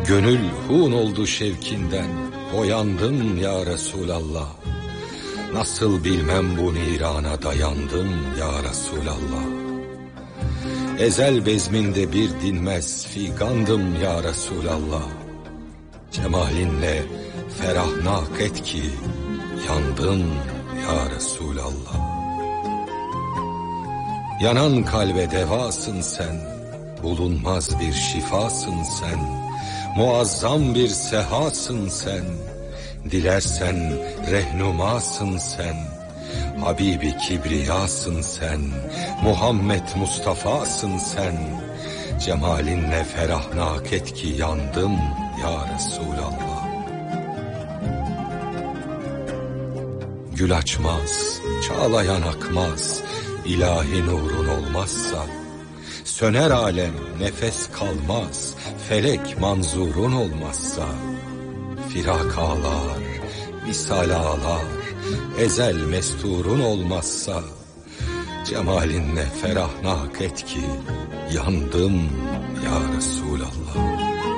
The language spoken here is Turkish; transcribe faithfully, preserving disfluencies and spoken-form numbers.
Gönül hun oldu şevkinden, boyandım ya Resulallah. Nasıl bilmem bu nirana dayandım ya Resulallah. Ezel bezminde bir dinmez figandım ya Resulallah. Cemalinle ferahnak et ki yandım ya Resulallah. Yanan kalbe devasın sen, bulunmaz bir şifasın sen. Muazzam bir sehasın sen, dilersen rehnumasın sen. Habibi kibriyasın sen, Muhammed Mustafa'sın sen. Cemalinle ferahnak et ki yandım ya Resulallah. Gül açmaz, çağlayan akmaz, ilahi nurun olmazsa. Söner alem, nefes kalmaz, felek manzurun olmazsa. Firak ağlar, visal ağlar, ezel mesturun olmazsa. Cemalinle ferahnak et ki yandım ya Resulallah.